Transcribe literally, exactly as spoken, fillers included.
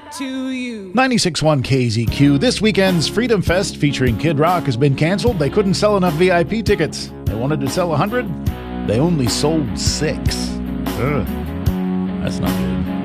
to you. ninety-six point one K Z Q. This weekend's Freedom Fest featuring Kid Rock has been canceled. They couldn't sell enough V I P tickets. They wanted to sell one hundred. They only sold six. Ugh. That's not good.